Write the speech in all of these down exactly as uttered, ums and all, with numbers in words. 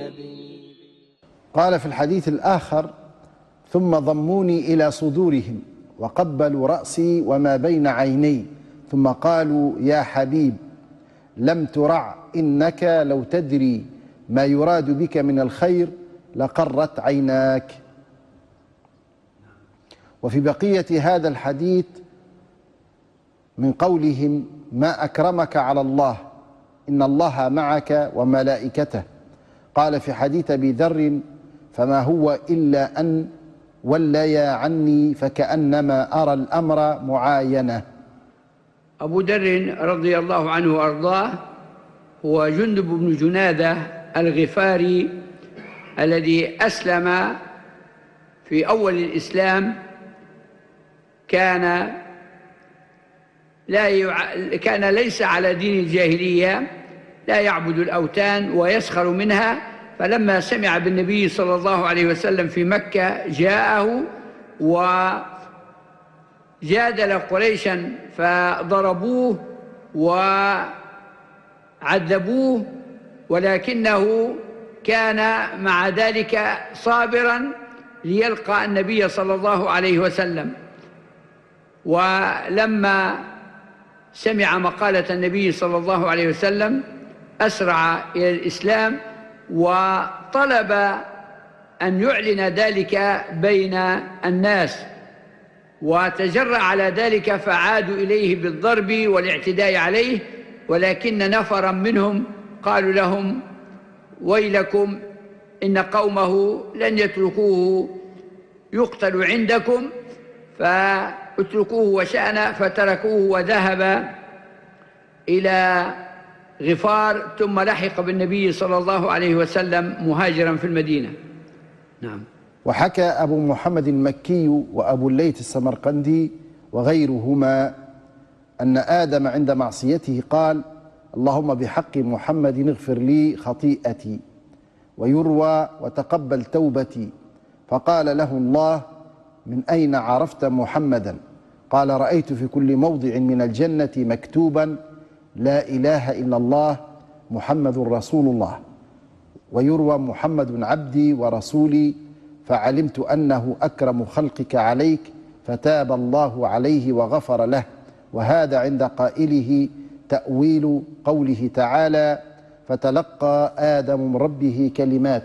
قال في الحديث الآخر: ثم ضموني إلى صدورهم وقبلوا رأسي وما بين عيني ثم قالوا: يا حبيب لم ترع، إنك لو تدري ما يراد بك من الخير لقرت عيناك. وفي بقية هذا الحديث من قولهم: ما أكرمك على الله، إن الله معك وملائكته. قال في حديث أبي ذر: فما هو إلا أن وليا عني فكأنما أرى الأمر معاينة. أبو ذر رضي الله عنه وأرضاه هو جندب بن جنادة الغفاري الذي أسلم في أول الإسلام. كان لا يع... كان ليس على دين الجاهلية، لا يعبد الأوثان ويسخر منها. فلما سمع بالنبي صلى الله عليه وسلم في مكة جاءه وجادل قريشا فضربوه وعذبوه، ولكنه كان مع ذلك صابرا ليلقى النبي صلى الله عليه وسلم. ولما سمع مقالة النبي صلى الله عليه وسلم أسرع إلى الإسلام وطلب أن يعلن ذلك بين الناس، وتجرأ على ذلك فعادوا إليه بالضرب والاعتداء عليه. ولكن نفرا منهم قالوا لهم: ويلكم، إن قومه لن يتركوه يقتل عندكم، فاتركوه وشأن. فتركوه وذهب إلى غفار، ثم لحق بالنبي صلى الله عليه وسلم مهاجرا في المدينة. نعم. وحكى أبو محمد المكي وأبو الليث السمرقندي وغيرهما أن آدم عند معصيته قال: اللهم بحق محمد اغفر لي خطيئتي. ويروى: وتقبل توبتي. فقال له الله: من أين عرفت محمدا؟ قال: رأيت في كل موضع من الجنة مكتوبا لا إله إلا الله محمد رسول الله. ويروى: محمد عبدي ورسولي، فعلمت أنه أكرم خلقك عليك فتاب الله عليه وغفر له. وهذا عند قائله تأويل قوله تعالى: فتلقى آدم من ربه كلمات.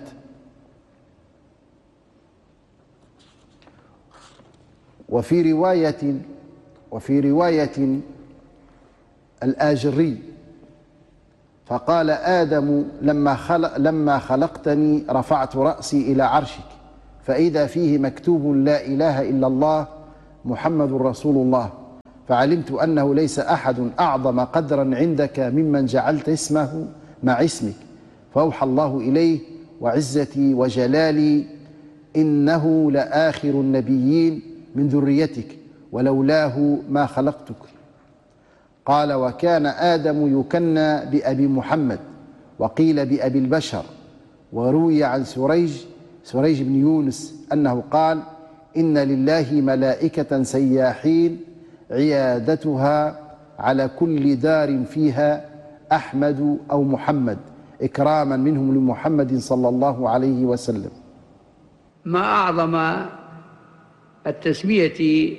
وفي رواية وفي رواية الآجري: فقال آدم لما خلق لما خلقتني رفعت رأسي إلى عرشك فإذا فيه مكتوب لا إله إلا الله محمد رسول الله، فعلمت أنه ليس أحد أعظم قدرا عندك ممن جعلت اسمه مع اسمك. فأوحى الله إليه: وعزتي وجلالي إنه لآخر النبيين من ذريتك ولولاه ما خلقتك. قال: وكان آدم يكنى بأبي محمد، وقيل بأبي البشر. وروي عن سريج سريج بن يونس أنه قال: إن لله ملائكة سياحين عيادتها على كل دار فيها أحمد أو محمد، إكراما منهم لمحمد صلى الله عليه وسلم. ما أعظم التسمية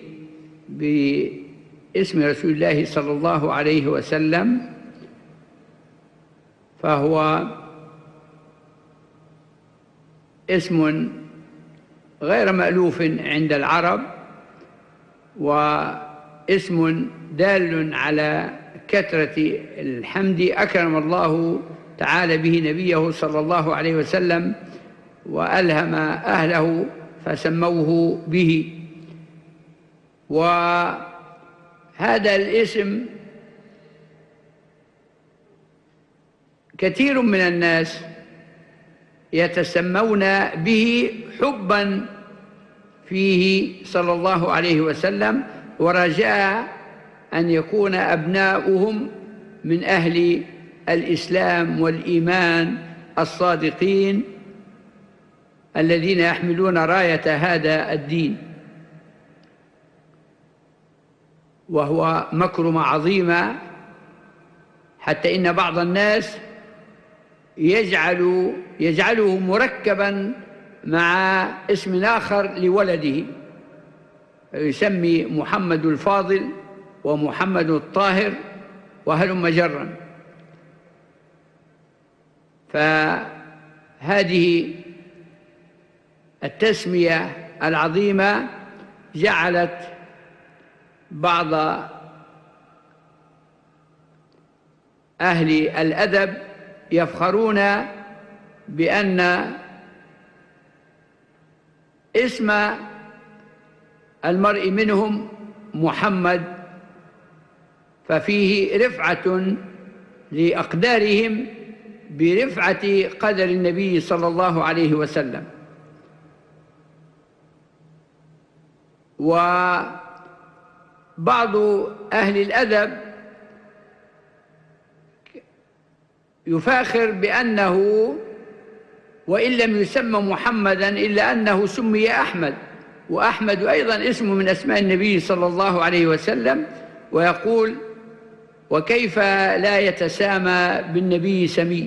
باسم رسول الله صلى الله عليه وسلم، فهو اسم غير مألوف عند العرب، واسم دال على كثرة الحمد. أكرم الله تعالى به نبيه صلى الله عليه وسلم وألهم أهله فسموه به. وهذا الاسم كثير من الناس يتسمون به حبا فيه صلى الله عليه وسلم، ورجاء أن يكون أبناؤهم من أهل الإسلام والإيمان الصادقين الذين يحملون راية هذا الدين. وهو مكرمة عظيمة، حتى إن بعض الناس يجعل يجعله مركبا مع اسم آخر لولده، يسمي محمد الفاضل ومحمد الطاهر وهلم جرا. فهذه التسمية العظيمة جعلت بعض أهل الأدب يفخرون بأن اسم المرء منهم محمد، ففيه رفعة لأقدارهم برفعة قدر النبي صلى الله عليه وسلم. وبعض أهل الأدب يفاخر بأنه وإن لم يسمى محمداً إلا أنه سمي أحمد، وأحمد أيضاً اسم من أسماء النبي صلى الله عليه وسلم، ويقول: وكيف لا يتسامى بالنبي سمي.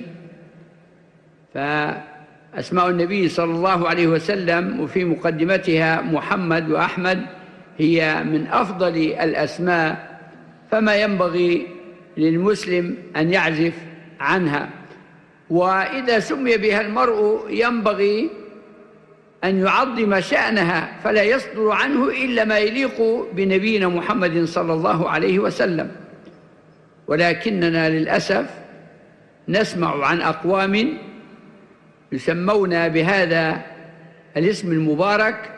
فأسماء النبي صلى الله عليه وسلم وفي مقدمتها محمد وأحمد هي من أفضل الأسماء، فما ينبغي للمسلم أن يعزف عنها. وإذا سمي بها المرء ينبغي أن يعظم شأنها، فلا يصدر عنه إلا ما يليق بنبينا محمد صلى الله عليه وسلم. ولكننا للأسف نسمع عن أقوام يسمون بهذا الاسم المبارك،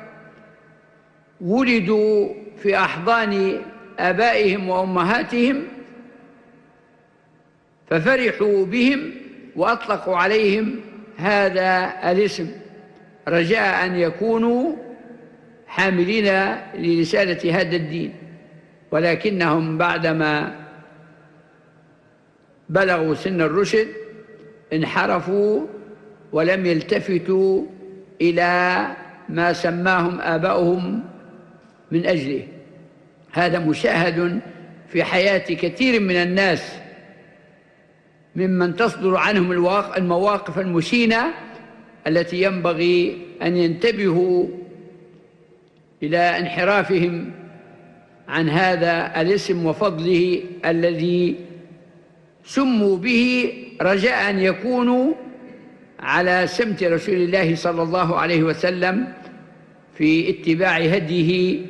ولدوا في أحضان آبائهم وأمهاتهم ففرحوا بهم وأطلقوا عليهم هذا الاسم رجاء أن يكونوا حاملين لرسالة هذا الدين، ولكنهم بعدما بلغوا سن الرشد انحرفوا ولم يلتفتوا إلى ما سماهم آباؤهم من أجله. هذا مشاهد في حياة كثير من الناس ممن تصدر عنهم المواقف المشينة التي ينبغي أن ينتبهوا إلى انحرافهم عن هذا الاسم وفضله الذي سموا به رجاء أن يكونوا على سمت رسول الله صلى الله عليه وسلم في اتباع هديه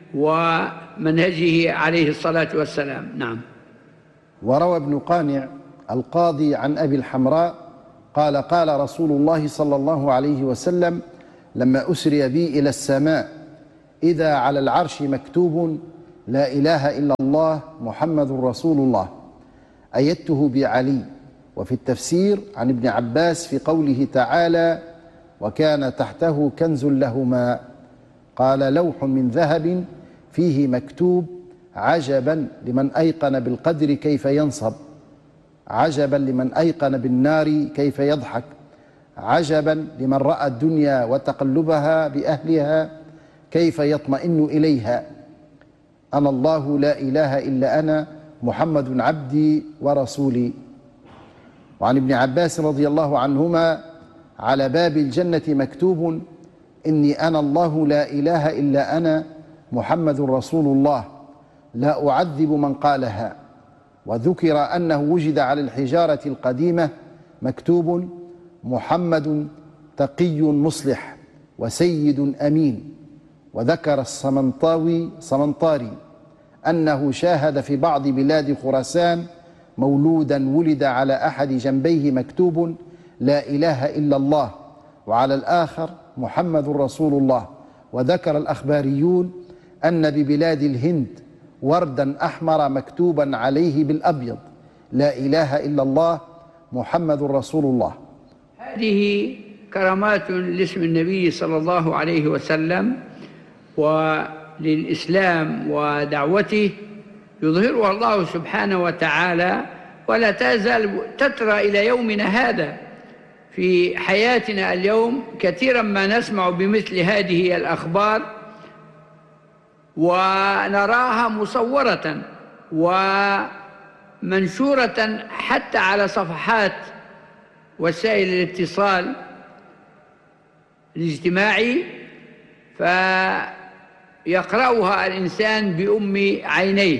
ومنهجه عليه الصلاة والسلام. نعم. وروى ابن قانع القاضي عن أبي الحمراء قال: قال رسول الله صلى الله عليه وسلم لما أسري بي إلى السماء: إذا على العرش مكتوب لا إله إلا الله محمد رسول الله، أيدته بعلي. وفي التفسير عن ابن عباس في قوله تعالى: وكان تحته كنز لهما، قال: لوح من ذهب فيه مكتوب: عجبا لمن أيقن بالقدر كيف ينصب، عجبا لمن أيقن بالنار كيف يضحك، عجبا لمن رأى الدنيا وتقلبها بأهلها كيف يطمئن إليها، أنا الله لا إله إلا أنا محمد عبدي ورسولي. وعن ابن عباس رضي الله عنهما: على باب الجنة مكتوب: إني أنا الله لا إله إلا أنا محمد رسول الله، لا أعذب من قالها. وذكر أنه وجد على الحجارة القديمة مكتوب: محمد تقي مصلح وسيد أمين. وذكر الصمنطاوي صمنطاري أنه شاهد في بعض بلاد خراسان مولودا ولد على أحد جنبيه مكتوب: لا إله إلا الله، وعلى الآخر محمد رسول الله. وذكر الأخباريون أن ببلاد الهند وردا أحمر مكتوبا عليه بالأبيض: لا إله إلا الله محمد رسول الله. هذه كرامات لاسم النبي صلى الله عليه وسلم وللإسلام ودعوته يظهرها الله سبحانه وتعالى، ولا تزال تترى إلى يومنا هذا في حياتنا اليوم. كثيرا ما نسمع بمثل هذه الأخبار ونراها مصورة ومنشورة حتى على صفحات وسائل الاتصال الاجتماعي فيقرأها الإنسان بأم عينيه.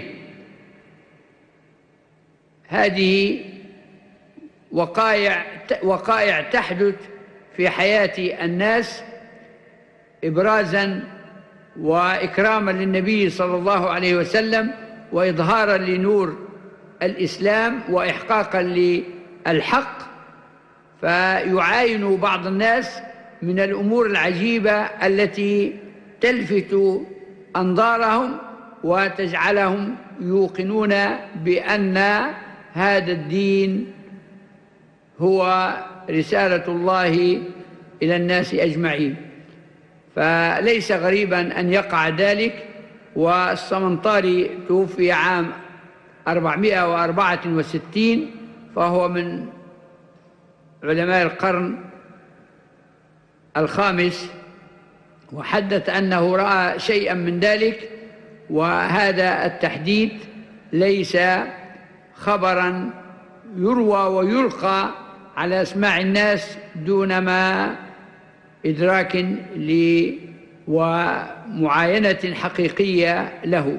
هذه وقائع وقائع تحدث في حياة الناس إبرازاً وإكراما للنبي صلى الله عليه وسلم، وإظهارا لنور الإسلام، وإحقاقا للحق. فيعاين بعض الناس من الأمور العجيبة التي تلفت أنظارهم وتجعلهم يوقنون بأن هذا الدين هو رسالة الله إلى الناس أجمعين. فليس غريبا أن يقع ذلك. والسمنطاري توفي عام أربعمائة وأربعة وستين، فهو من علماء القرن الخامس، وحدث أنه رأى شيئا من ذلك. وهذا التحديث ليس خبرا يروى ويلقى على أسماع الناس دون ما إدراك ومعاينة حقيقية له.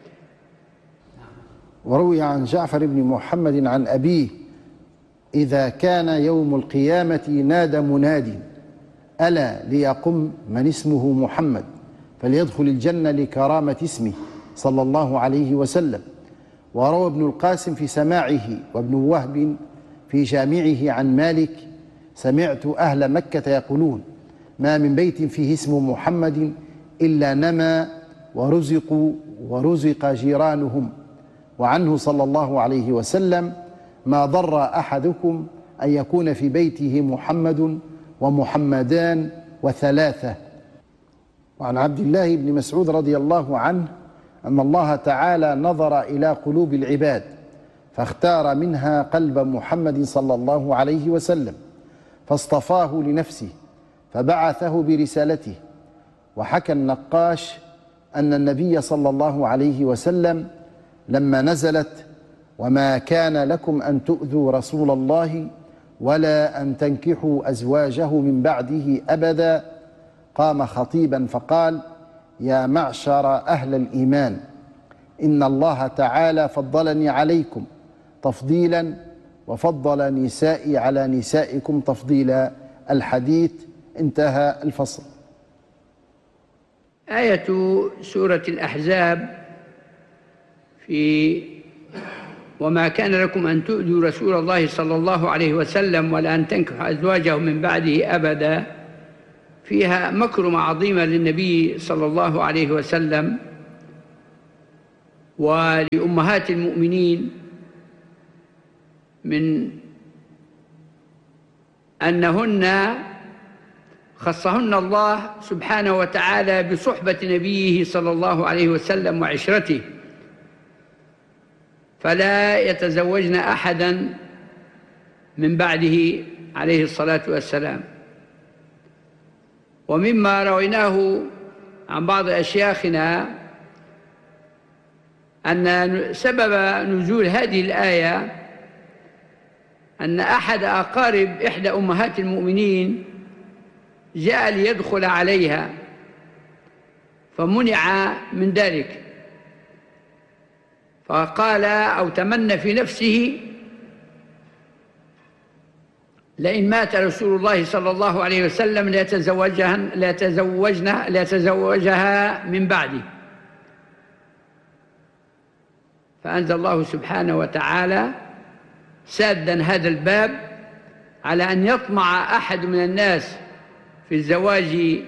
وروي عن جعفر بن محمد عن أبيه: إذا كان يوم القيامة نادى مناد: ألا ليقم من اسمه محمد فليدخل الجنة لكرامة اسمه صلى الله عليه وسلم. وروى ابن القاسم في سماعه وابن وهب في جامعه عن مالك: سمعت أهل مكة يقولون: ما من بيت فيه اسم محمد إلا نمى ورزقوا ورزق جيرانهم. وعنه صلى الله عليه وسلم: ما ضر أحدكم أن يكون في بيته محمد ومحمدان وثلاثة. وعن عبد الله بن مسعود رضي الله عنه أن الله تعالى نظر إلى قلوب العباد فاختار منها قلب محمد صلى الله عليه وسلم فاصطفاه لنفسه فبعثه برسالته. وحكى النقاش أن النبي صلى الله عليه وسلم لما نزلت: وما كان لكم أن تؤذوا رسول الله ولا أن تنكحوا أزواجه من بعده أبدا، قام خطيبا فقال: يا معشر أهل الإيمان، إن الله تعالى فضلني عليكم تفضيلا وفضل نسائي على نسائكم تفضيلا. الحديث. انتهى الفصل. آية سورة الأحزاب في وما كان لكم أن تؤذوا رسول الله صلى الله عليه وسلم ولا أن تنكحوا أزواجه من بعده أبدا فيها مكرمة عظيمة للنبي صلى الله عليه وسلم ولأمهات المؤمنين، من أنهن خصهن الله سبحانه وتعالى بصحبة نبيه صلى الله عليه وسلم وعشرته، فلا يتزوجن أحدا من بعده عليه الصلاة والسلام. ومما رويناه عن بعض أشياخنا أن سبب نزول هذه الآية أن أحد أقارب إحدى أمهات المؤمنين جاء ليدخل عليها فمنع من ذلك، فقال أو تمنى في نفسه: لئن مات رسول الله صلى الله عليه وسلم ليتزوجها ليتزوجنا ليتزوجها من بعدي. فأنزل الله سبحانه وتعالى سادا هذا الباب على أن يطمع أحد من الناس في الزواج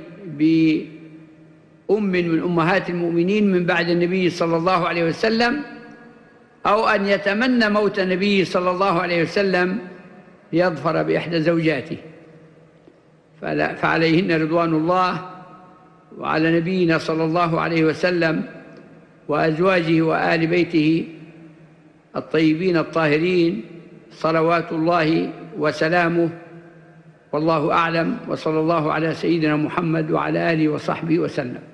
بأم من أمهات المؤمنين من بعد النبي صلى الله عليه وسلم، أو أن يتمنى موت النبي صلى الله عليه وسلم ليظفر بإحدى زوجاته. فعليهن رضوان الله وعلى نبينا صلى الله عليه وسلم وأزواجه وآل بيته الطيبين الطاهرين صلوات الله وسلامه. والله أعلم، وصلى الله على سيدنا محمد وعلى آله وصحبه وسلم.